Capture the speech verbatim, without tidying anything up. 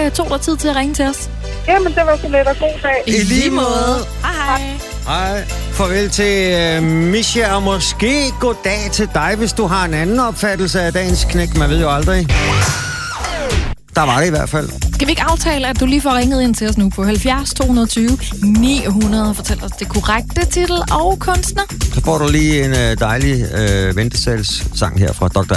øh, tog dig tid til at ringe til os. Jamen, det var så lidt og god dag. I lige måde. Hej, hej. Hej. Farvel til uh, Misha, og måske goddag til dig, hvis du har en anden opfattelse af dagens knæk. Man ved jo aldrig. Der var det i hvert fald. Skal vi ikke aftale, at du lige får ringet ind til os nu på halvfjerds to tyve ni hundrede og fortælle os det korrekte titel og kunstner? Så får du lige en uh, dejlig uh, ventesalssang her fra doktor